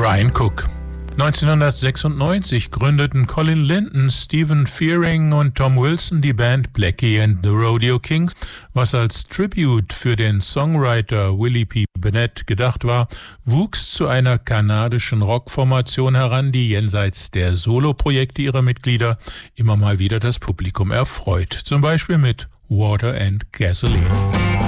Brian Cook. 1996 gründeten Colin Linton, Stephen Fearing und Tom Wilson die Band Blackie and the Rodeo Kings, was als Tribute für den Songwriter Willie P. Bennett gedacht war, wuchs zu einer kanadischen Rockformation heran, die jenseits der Soloprojekte ihrer Mitglieder immer mal wieder das Publikum erfreut, zum Beispiel mit Water and Gasoline.